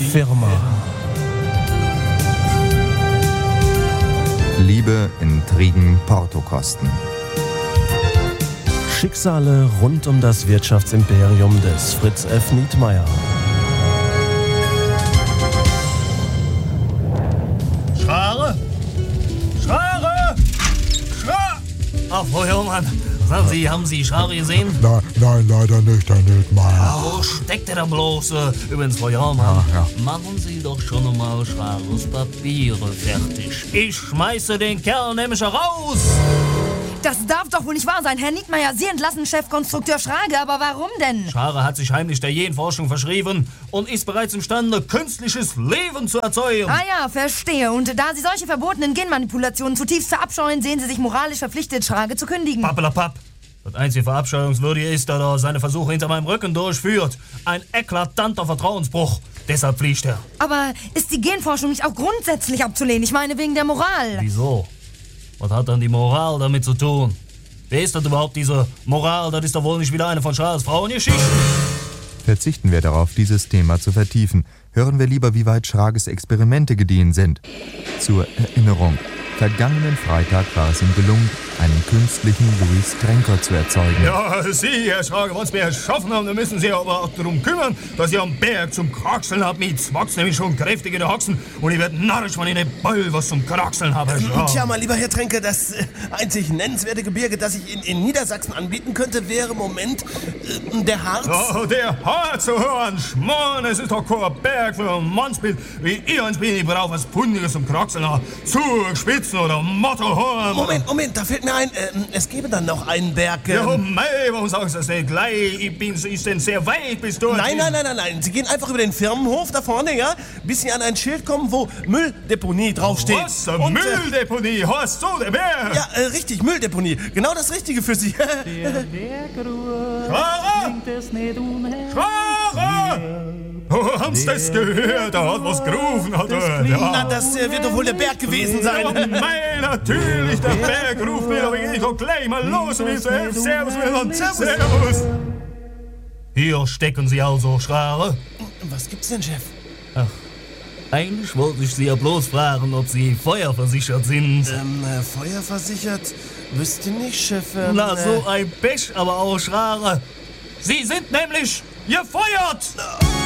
Firma. Liebe, Intrigen, Portokosten. Schicksale rund um das Wirtschaftsimperium des Fritz F. Nietmeyer. Schrare! Schrare! Schrare! Ach, Frau Hörmann, sagen Sie, haben Sie Schrare gesehen? Nein, leider nicht, Herr Nietmeyer. Wo steckt der da bloß? Übrigens, Frau Hörmann, machen Sie doch schon mal Schrares Papiere fertig. Ich schmeiße den Kerl nämlich raus! Das darf doch wohl nicht wahr sein, Herr Nietmeyer. Sie entlassen Chefkonstrukteur Schrage, aber warum denn? Schrare hat sich heimlich der Genforschung verschrieben und ist bereits imstande, künstliches Leben zu erzeugen. Ah ja, verstehe. Und da Sie solche verbotenen Genmanipulationen zutiefst verabscheuen, sehen Sie sich moralisch verpflichtet, Schrage zu kündigen. Pappelapapp. Das einzige Verabscheuungswürdige ist, dass er seine Versuche hinter meinem Rücken durchführt. Ein eklatanter Vertrauensbruch. Deshalb fliegt er. Aber ist die Genforschung nicht auch grundsätzlich abzulehnen? Ich meine, wegen der Moral. Wieso? Was hat dann die Moral damit zu tun? Wer ist das überhaupt, diese Moral? Das ist doch wohl nicht wieder eine von Schrares Frauengeschichten. Verzichten wir darauf, dieses Thema zu vertiefen. Hören wir lieber, wie weit Schrages Experimente gediehen sind. Zur Erinnerung. Vergangenen Freitag war es ihm gelungen, einen künstlichen Louis Trenker zu erzeugen. Ja, Sie, Herr Schrage, wenn Sie mir erschaffen haben, dann müssen Sie aber auch darum kümmern, dass ihr am Berg zum Kraxeln habt. Mir wächst nämlich schon kräftig in der Haxen und ich werde narrisch, wenn ich nicht bald was zum Kraxeln habe, Herr Schrage. Tja, mein lieber Herr Trenker, das einzig nennenswerte Gebirge, das ich in Niedersachsen anbieten könnte, wäre im Moment der Harz. Oh, der Harz, zu hören, Schmarrn, es ist doch kein Berg für ein Mannsbild, wie ihr eins bin. Ich brauche was Pundiges zum Kraxeln, Zugspitzen oder Mottohorn. Moment, da fällt mir ein, es gäbe dann noch einen Berg. Ja, mei, warum sagst du das nicht gleich? Ich bin sehr weit bis dort. Nein. Sie gehen einfach über den Firmenhof da vorne, ja, bis Sie an ein Schild kommen, wo Mülldeponie draufsteht. Was? Mülldeponie? Hast du der Berg? Ja, richtig, Mülldeponie. Genau das Richtige für Sie. Der Bergruhe klingt es nicht umher. Schrare! Oh, haben's das gehört? Da hat was gerufen, hat er. Na, das wird doch wohl der Berg gewesen sein. Ja, mei, natürlich, der Berg ruft mir, aber ich geh doch gleich mal los und ich so, Servus, Männern, Servus. Hier stecken Sie also, Schrare. Was gibt's denn, Chef? Ach, eigentlich wollte ich Sie ja bloß fragen, ob Sie feuerversichert sind. Feuerversichert? Wüsste nicht, Chef. Na, so ein Pech, aber auch Schrare. Sie sind nämlich gefeuert!